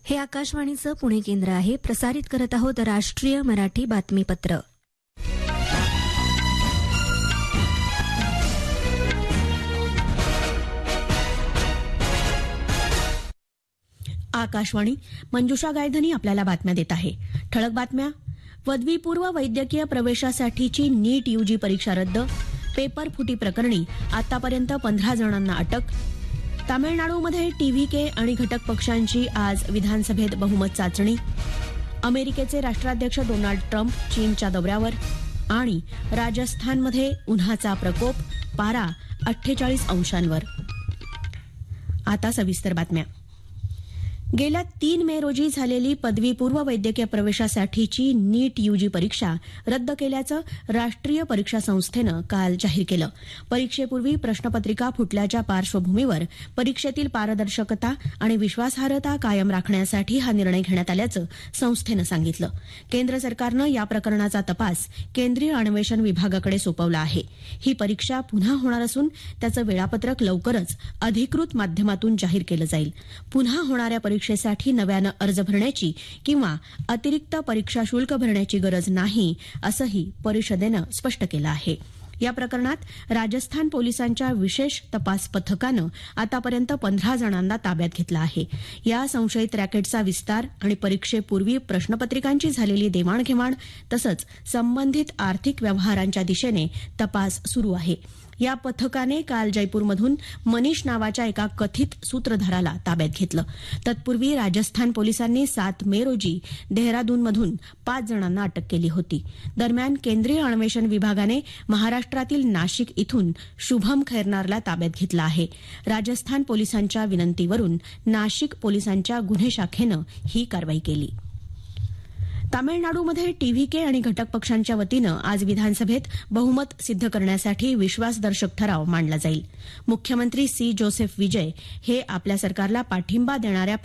हे आकाशवाणीचं पुणे केंद्र आहे. प्रसारित करत आहोत राष्ट्रीय मराठी बातमीपत्र. आकाशवाणी. मंजुषा गायधनी आपल्याला बातम्या देत आहे. ठळक बातम्या. पदवीपूर्व वैद्यकीय प्रवेशासाठीची नीट यूजी परीक्षा रद्द. पेपर फुटी प्रकरणी आतापर्यंत 15 जणांना अटक. तामिळनाडूमध्ये टीव्हीके आणि घटक पक्षांची आज विधानसभेत बहुमत चाचणी. अमेरिकेचे राष्ट्राध्यक्ष डोनाल्ड ट्रम्प चीनच्या दौऱ्यावर. आणि राजस्थानमध्ये उन्हाचा प्रकोप, पारा 48 अंशांवर. आता सविस्तर बातम्या. गेल्या 3 मे रोजी झालेली पदवीपूर्व वैद्यकीय प्रवेशासाठीची नीट यूजी परीक्षा रद्द केल्याचं राष्ट्रीय परीक्षा संस्थेनं काल जाहीर केलं. परीक्षेपूर्वी प्रश्नपत्रिका फुटल्याच्या पार्श्वभूमीवर परीक्षेतील पारदर्शकता आणि विश्वासार्हता कायम राखण्यासाठी हा निर्णय घेण्यात आल्याचं संस्थेनं सांगितलं. केंद्र सरकारनं या प्रकरणाचा तपास केंद्रीय अन्वेषण विभागाकडे सोपवला आहे. ही परीक्षा पुन्हा होणार असून त्याचं वेळापत्रक लवकरच अधिकृत माध्यमातून जाहीर केलं जाईल. पुन्हा होणाऱ्या परीक्षेसाठी नव्यानं अर्ज भरण्याची किंवा अतिरिक्त परीक्षा शुल्क भरण्याची गरज नाही, असंही परिषदेनं स्पष्ट केलं आहे. या प्रकरणात राजस्थान पोलिसांच्या विशेष तपास पथकानं आतापर्यंत 15 जणांना ताब्यात घेतलं आहे. या संशयित रॅकेटचा विस्तार आणि परीक्षेपूर्वी प्रश्नपत्रिकांची झालेली देवाणघेवाण तसंच संबंधित आर्थिक व्यवहारांच्या दिशेने तपास सुरू आहे. या पथकाने काल जयपूरमधून मनीष नावाच्या एका कथित सूत्रधाराला ताब्यात घेतलं. तत्पूर्वी राजस्थान पोलिसांनी 7 मे रोजी देहरादूनमधून 5 जणांना अटक केली होती. दरम्यान केंद्रीय अन्वेषण विभागाने महाराष्ट्रातील नाशिक इथून शुभम खैरनारला ताब्यात घेतलं आहे. राजस्थान पोलिसांच्या विनंतीवरून नाशिक पोलिसांच्या गुन्हे शाखेनं ही कारवाई केली. तामिळनाडूमध्ये टीव्हीके आणि घटक पक्षांच्या वतीनं आज विधानसभेत बहुमत सिद्ध करण्यासाठी विश्वासदर्शक ठराव मांडला जाईल. मुख्यमंत्री सी जोसेफ विजय हे आपल्या सरकारला पाठिंबा देणाऱ्या